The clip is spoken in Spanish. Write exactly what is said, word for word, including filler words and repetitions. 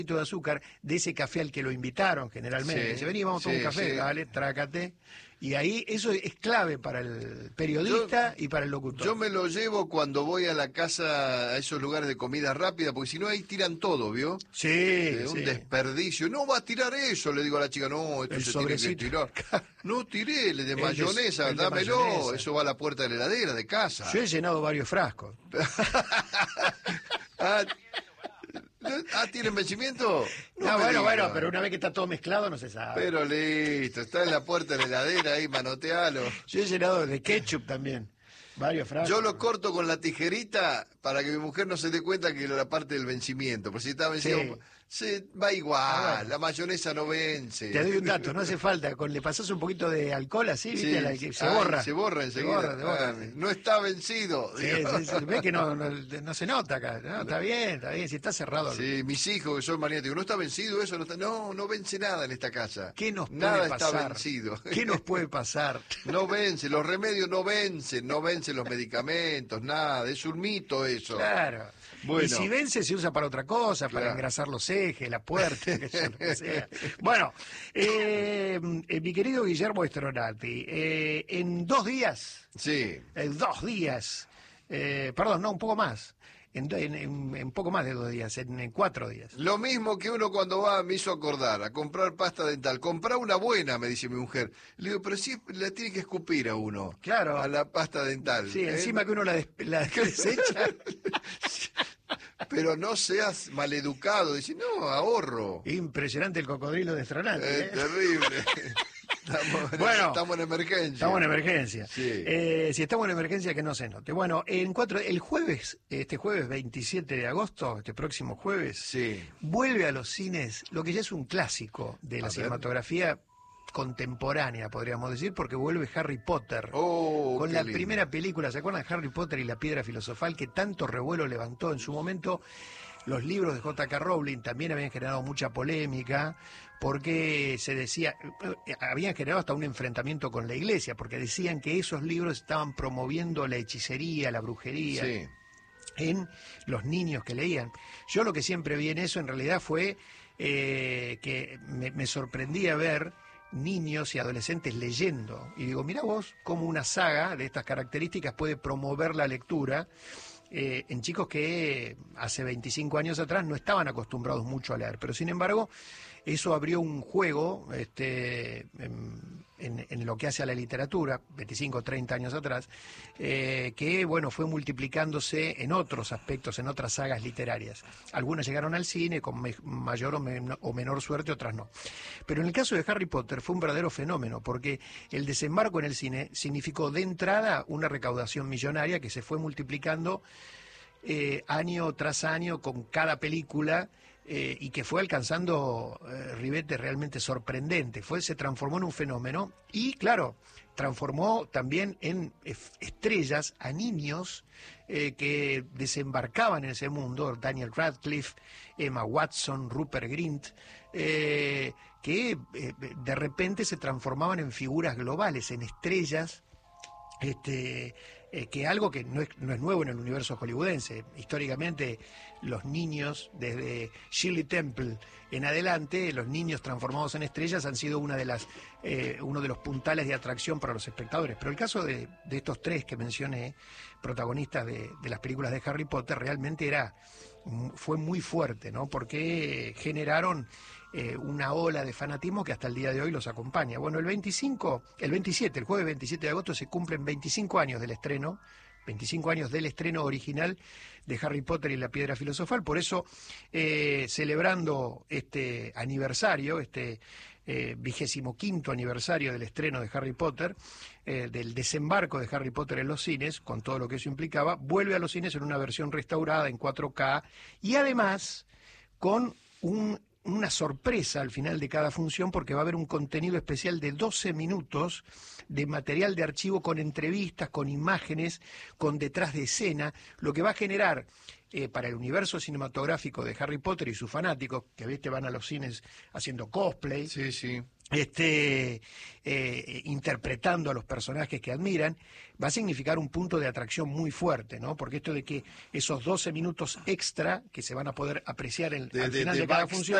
de azúcar de ese café al que lo invitaron generalmente. Sí, Dice, vení, vamos a tomar sí, un café, sí. dale, trácate. Y ahí eso es clave para el periodista Yo- y para el locutor. Yo me lo llevo cuando voy a la casa, a esos lugares de comida rápida, porque si no ahí tiran todo, ¿vio? Sí, Eh, sí. un desperdicio. No va a tirar eso, le digo a la chica. No, esto El se tiene que sobrecito. tirar. No tiré el de El de- mayonesa, el de dámelo. mayonesa. Eso va a la puerta de la heladera de casa. Yo he llenado varios frascos. ah, ah, ¿tienen vencimiento? No, me bueno, diga. bueno, pero una vez que está todo mezclado no se sabe. Pero listo, está en la puerta de la heladera ahí, manotealo. Yo he llenado de ketchup también. Varios frascos. Yo lo corto con la tijerita para que mi mujer no se dé cuenta que la parte del vencimiento. Porque si está vencido, Sí. se va igual. Ah, bueno. La mayonesa no vence. Te doy un dato, no hace falta. Con, le pasás un poquito de alcohol así, ¿viste? Sí, La que se ay, borra. Se borra enseguida. Se borra, se borra, Ah, sí. no está vencido. Sí, digo. sí, sí. Ve que no, no, no se nota acá. No, está bien, está bien. Si está cerrado. Sí, mis hijos que son maniáticos, no está vencido eso, no está, no, no vence nada en esta casa. ¿Qué nos puede Nada pasar? está vencido. ¿Qué nos puede pasar? No vence, los remedios no vencen, no vencen los medicamentos, nada, es un mito eso. Claro. Bueno. Y si vence se usa para otra cosa, para Claro. engrasar los ejes, la puerta, que sea, lo que sea. Bueno, eh, eh, mi querido Guillermo Stronati, eh, en dos días, Sí. en dos días, eh, perdón, no, un poco más, en, do- en, en- en poco más de dos días, en, en cuatro días. Lo mismo que uno cuando va, me hizo acordar, a comprar pasta dental. Comprá una buena, me dice mi mujer. Le digo, pero sí, la tiene que escupir a uno. Claro. A la pasta dental. Sí, ¿eh? encima que uno la, des- la desecha. Pero no seas maleducado. Dice, no, ahorro. Impresionante el cocodrilo de Stronati. Es ¿eh? terrible. Estamos, Bueno, estamos en emergencia. Estamos en emergencia. Sí. Eh, si estamos en emergencia, que no se note. Bueno, en cuatro, el jueves, este jueves veintisiete de agosto, este próximo jueves, Sí. vuelve a los cines lo que ya es un clásico de la A ver. cinematografía contemporánea, podríamos decir, porque vuelve Harry Potter. Oh, con qué la lindo. primera película, ¿se acuerdan? Harry Potter y la piedra filosofal, que tanto revuelo levantó en su momento. Los libros de J K Rowling también habían generado mucha polémica, porque se decía, eh, habían generado hasta un enfrentamiento con la iglesia, porque decían que esos libros estaban promoviendo la hechicería, la brujería Sí. en los niños que leían. Yo lo que siempre vi en eso en realidad fue eh, que me, me sorprendía ver niños y adolescentes leyendo. Y digo, mira vos cómo una saga de estas características puede promover la lectura eh, en chicos que hace veinticinco años atrás no estaban acostumbrados mucho a leer. Pero sin embargo, eso abrió un juego este, en, en- en lo que hace a la literatura, veinticinco o treinta años atrás, eh, que bueno, fue multiplicándose en otros aspectos, en otras sagas literarias. Algunas llegaron al cine con me- mayor o, men- o menor suerte, otras no. Pero en el caso de Harry Potter fue un verdadero fenómeno, porque el desembarco en el cine significó de entrada una recaudación millonaria que se fue multiplicando eh, año tras año con cada película, eh, y que fue alcanzando eh, ribetes realmente sorprendentes. Fue, se transformó en un fenómeno y, claro, transformó también en ef- estrellas a niños eh, que desembarcaban en ese mundo, Daniel Radcliffe, Emma Watson, Rupert Grint, eh, que eh, de repente se transformaban en figuras globales, en estrellas. Este, eh, que algo que no es, no es nuevo en el universo hollywoodense. Históricamente, los niños, desde Shirley Temple en adelante, los niños transformados en estrellas han sido una de las, eh, uno de los puntales de atracción para los espectadores. Pero el caso de, de estos tres que mencioné, protagonistas de, de las películas de Harry Potter, realmente era, fue muy fuerte, ¿no? Porque generaron eh, una ola de fanatismo que hasta el día de hoy los acompaña. Bueno, el veinticinco, el veintisiete, el jueves veintisiete de agosto se cumplen veinticinco años del estreno, veinticinco años del estreno original de Harry Potter y la Piedra Filosofal. Por eso, eh, celebrando este aniversario, este eh, vigésimo quinto aniversario del estreno de Harry Potter, eh, del desembarco de Harry Potter en los cines, con todo lo que eso implicaba, vuelve a los cines en una versión restaurada en cuatro K y además con un una sorpresa al final de cada función, porque va a haber un contenido especial de doce minutos de material de archivo con entrevistas, con imágenes, con detrás de escena, lo que va a generar eh, para el universo cinematográfico de Harry Potter y sus fanáticos, que viste van a los cines haciendo cosplay, Sí, sí. este, eh, interpretando a los personajes que admiran, va a significar un punto de atracción muy fuerte, ¿no? Porque esto de que esos doce minutos extra que se van a poder apreciar en, De- al de- final de de cada backstage, función